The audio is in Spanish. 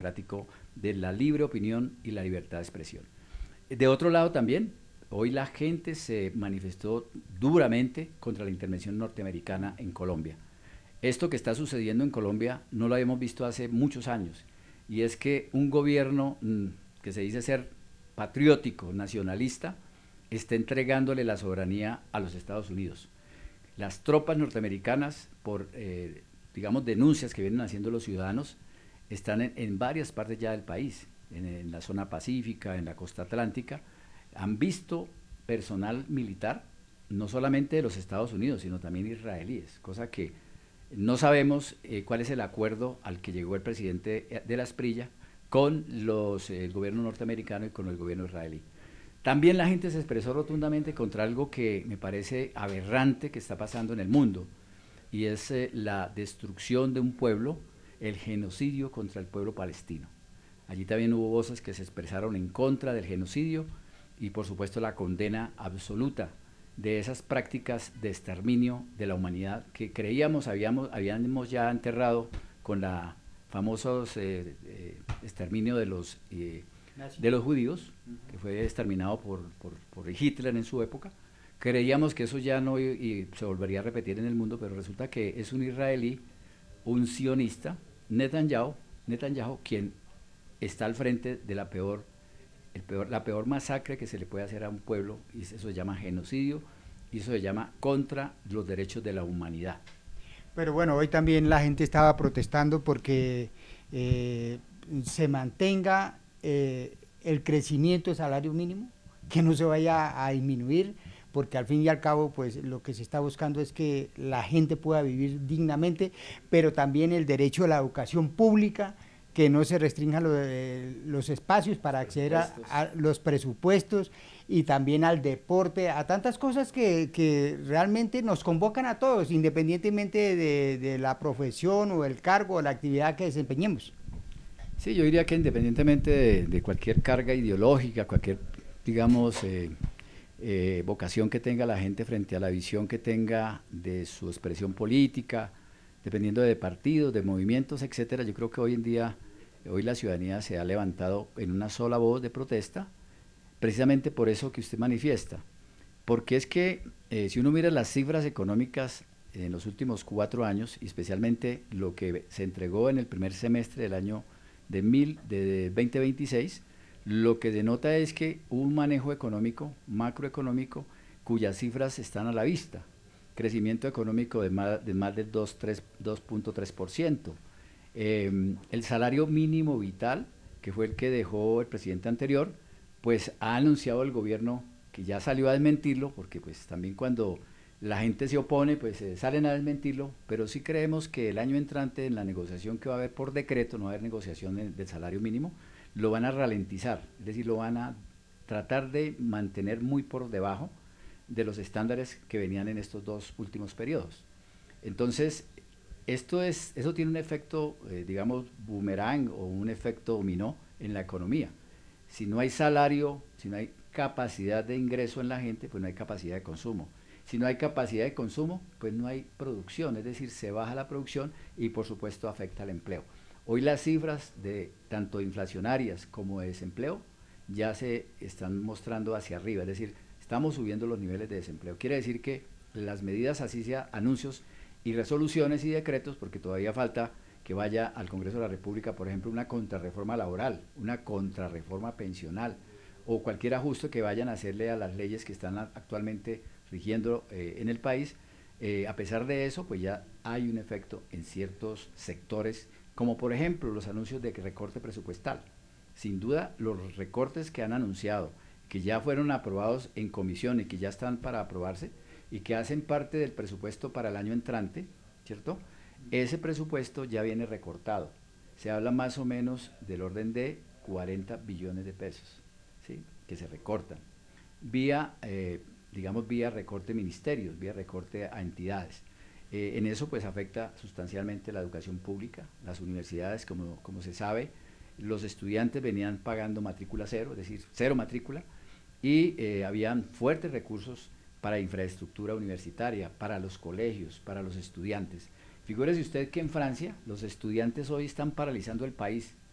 democrático de la libre opinión y la libertad de expresión. De otro lado también, hoy la gente se manifestó duramente contra la intervención norteamericana en Colombia. Esto que está sucediendo en Colombia no lo habíamos visto hace muchos años, y es que un gobierno que se dice ser patriótico, nacionalista, está entregándole la soberanía a los Estados Unidos. Las tropas norteamericanas, por digamos denuncias que vienen haciendo los ciudadanos, están en varias partes ya del país, en la zona pacífica, en la costa atlántica, han visto personal militar, no solamente de los Estados Unidos, sino también israelíes, cosa que no sabemos cuál es el acuerdo al que llegó el presidente de la Esprilla con el gobierno norteamericano y con el gobierno israelí. También la gente se expresó rotundamente contra algo que me parece aberrante que está pasando en el mundo, y es la destrucción de un pueblo, el genocidio contra el pueblo palestino. Allí también hubo voces que se expresaron en contra del genocidio y por supuesto la condena absoluta de esas prácticas de exterminio de la humanidad que creíamos habíamos ya enterrado con la famosos exterminio de los judíos, que fue exterminado por Hitler en su época. Creíamos que eso ya no y se volvería a repetir en el mundo, pero resulta que es un israelí, un sionista, Netanyahu, quien está al frente de la peor masacre que se le puede hacer a un pueblo, y eso se llama genocidio, y eso se llama contra los derechos de la humanidad. Pero bueno, hoy también la gente estaba protestando porque se mantenga el crecimiento del salario mínimo, que no se vaya a disminuir, porque al fin y al cabo pues lo que se está buscando es que la gente pueda vivir dignamente, pero también el derecho a la educación pública, que no se restrinjan los espacios para acceder a los presupuestos, y también al deporte, a tantas cosas que realmente nos convocan a todos, independientemente de la profesión o el cargo o la actividad que desempeñemos. Sí, yo diría que independientemente de cualquier carga ideológica, cualquier, digamos, vocación que tenga la gente frente a la visión que tenga de su expresión política, dependiendo de partidos, de movimientos, etcétera, yo creo que hoy en día, hoy la ciudadanía se ha levantado en una sola voz de protesta, precisamente por eso que usted manifiesta. Porque es que si uno mira las cifras económicas en los últimos 4 años, y especialmente lo que se entregó en el primer semestre del año de 2026, lo que denota es que hubo un manejo económico, macroeconómico, cuyas cifras están a la vista. Crecimiento económico de más del 2.3%. El salario mínimo vital, que fue el que dejó el presidente anterior, pues ha anunciado el gobierno que ya salió a desmentirlo, porque pues también cuando la gente se opone, pues salen a desmentirlo, pero sí creemos que el año entrante en la negociación que va a haber por decreto, no va a haber negociación del salario mínimo, lo van a ralentizar, es decir, lo van a tratar de mantener muy por debajo de los estándares que venían en estos dos últimos periodos. Entonces, eso tiene un efecto, digamos, boomerang o un efecto dominó en la economía. Si no hay salario, si no hay capacidad de ingreso en la gente, pues no hay capacidad de consumo. Si no hay capacidad de consumo, pues no hay producción, es decir, se baja la producción y por supuesto afecta al empleo. Hoy las cifras de tanto inflacionarias como de desempleo ya se están mostrando hacia arriba, es decir, estamos subiendo los niveles de desempleo. Quiere decir que las medidas, así sea anuncios y resoluciones y decretos, porque todavía falta que vaya al Congreso de la República, por ejemplo, una contrarreforma laboral, una contrarreforma pensional o cualquier ajuste que vayan a hacerle a las leyes que están actualmente rigiendo en el país. A pesar de eso, pues ya hay un efecto en ciertos sectores, como por ejemplo los anuncios de recorte presupuestal. Sin duda, los recortes que han anunciado, que ya fueron aprobados en comisión y que ya están para aprobarse y que hacen parte del presupuesto para el año entrante, ¿cierto? Ese presupuesto ya viene recortado. Se habla más o menos del orden de 40 billones de pesos, ¿sí? Que se recortan vía, digamos, vía recorte ministerios, vía recorte a entidades. En eso pues afecta sustancialmente la educación pública, las universidades, como se sabe, los estudiantes venían pagando matrícula cero, es decir, cero matrícula, y habían fuertes recursos para infraestructura universitaria, para los colegios, para los estudiantes. Figúrese usted que en Francia los estudiantes hoy están paralizando el país